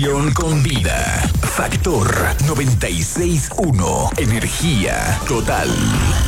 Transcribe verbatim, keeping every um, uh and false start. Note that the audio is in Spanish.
Con vida. Factor noventa y seis punto uno. Energía total.